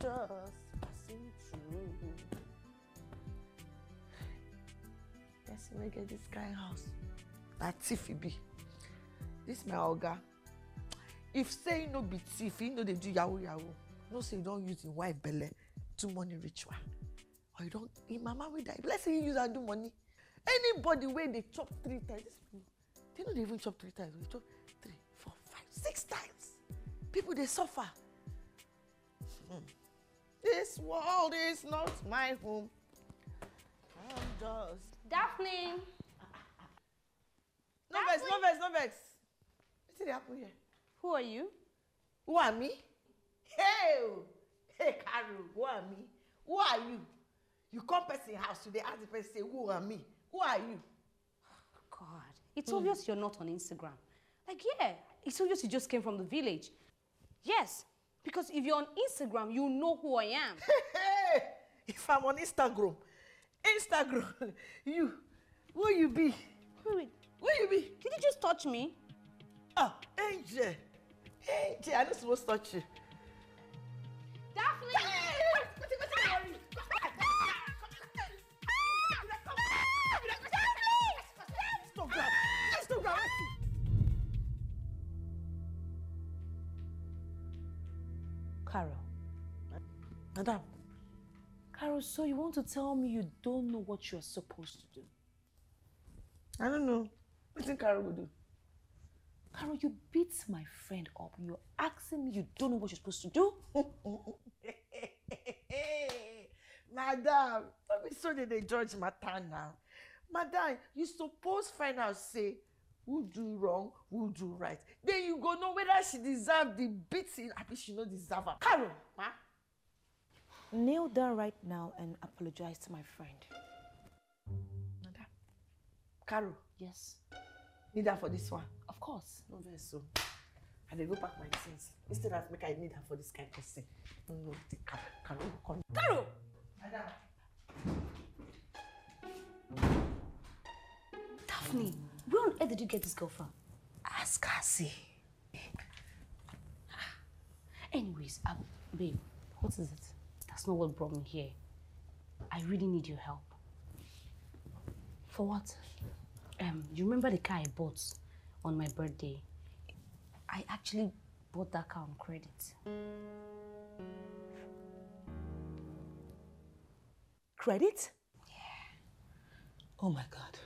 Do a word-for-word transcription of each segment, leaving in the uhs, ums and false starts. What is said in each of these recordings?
just passing through. Let's make it this kind of house. That's if it be. This my oga. If say no be thief, you know they do yahoo yahoo. No say you don't use your wife belly do money ritual. Or you don't, in mama will die. Let's say you use and do money. Anybody where they chop three times, they don't even chop three times. They chop three, four, five, six times. People they suffer. Hmm. This world is not my home. I'm just Daphne. No vex, no vex, no vex. What's the happen here? Who are you? Who are me? Hey, hey, Carol. Who are me? Who are you? You come person house today, ask the person say, who are me? Who are you? God, it's mm. obvious you're not on Instagram. Like, yeah, it's obvious you just came from the village. Yes, because if you're on Instagram, you know who I am. Hey, if I'm on Instagram, Instagram, you, who you be? Wait, wait. Who you be? Did you just touch me? Oh, Angel. Angel, I'm not supposed to touch you. Daphne! Hey, wait, wait, wait, wait, wait. Carol. Madam. Carol, so you want to tell me you don't know what you're supposed to do? I don't know. What do you think Carol will do? Carol, you beat my friend up. You're asking me you don't know what you're supposed to do? Madam, don't be so that they judge matter now. Madam, you suppose find out, say, who do wrong, who do right. Then you go know whether she deserve the beating or she no deserve it. Carol, huh? Kneel down right now and apologize to my friend. Madam. Carol. Yes. Need her for this one? Of course. No very so. And they go pack my things. Instead of make I need her for this kind of thing. No, no, take Carol. Carol, come. Carol! Madam. Daphne, where on earth did you get this girl from? Ask Cassie. Anyways, um, babe, what is it? That's not what brought me here. I really need your help. For what? Um, you remember the car I bought on my birthday? I actually bought that car on credit. Credit? Yeah. Oh my God.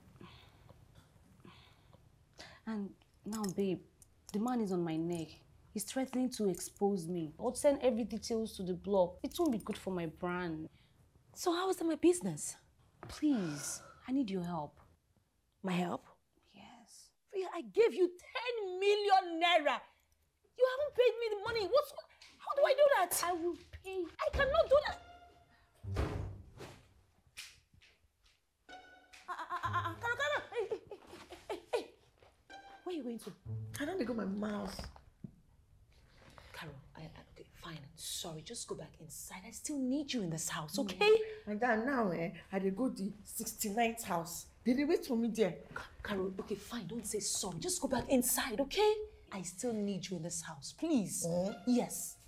And now, babe, the man is on my neck. He's threatening to expose me. I'll send every details to the blog. It won't be good for my brand. So how is that my business? Please, I need your help. My help? Yes. Freya, I gave you ten million naira. You haven't paid me the money. What's, how do I do that? I will pay. I cannot do that. Ah, ah, ah, ah, Carol, Carol. Hey, hey, hey, hey, hey. Where are you going to? I don't go my mouse. Carol, I, I, okay, fine. Sorry, just go back inside. I still need you in this house, okay? My dad, now, eh, I dey go the sixty-ninth house. Did they wait for me there? Carol, okay, fine. Don't say sorry. Just go back inside, okay? I still need you in this house, please. Mm? Yes.